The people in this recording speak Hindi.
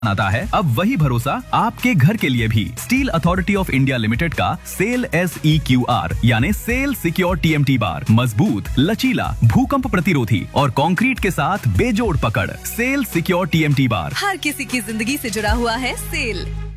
आता है, अब वही भरोसा आपके घर के लिए भी। Steel authority of India limited का सेल SEQR यानी सेल सिक्योर TMT बार मजबूत, लचीला, भूकंप प्रतिरोधी और कंक्रीट के साथ बेजोड़ पकड़। सेल सिक्योर TMT बार हर किसी की जिंदगी से जुड़ा हुआ है। सेल।